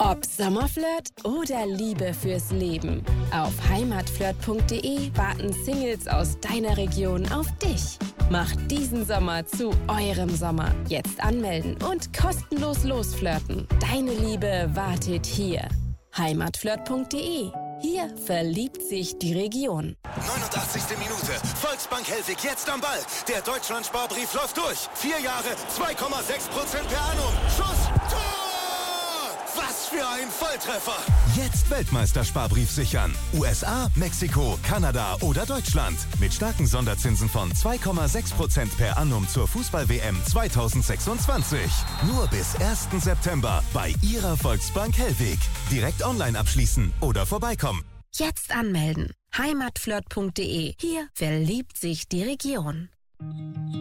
Ob Sommerflirt oder Liebe fürs Leben. Auf heimatflirt.de warten Singles aus deiner Region auf dich. Macht diesen Sommer zu eurem Sommer. Jetzt anmelden und kostenlos losflirten. Deine Liebe wartet hier. heimatflirt.de. Hier verliebt sich die Region. 89. Minute. Volksbank Hellwig jetzt am Ball. Der Deutschland-Sparbrief läuft durch. 4 Jahre, 2,6% per annum. Schuss, Tor! Was für ein Volltreffer! Jetzt Weltmeistersparbrief sichern. USA, Mexiko, Kanada oder Deutschland. Mit starken Sonderzinsen von 2,6% per annum zur Fußball-WM 2026. Nur bis 1. September bei Ihrer Volksbank Hellwig. Direkt online abschließen oder vorbeikommen. Jetzt anmelden. heimatflirt.de. Hier verliebt sich die Region.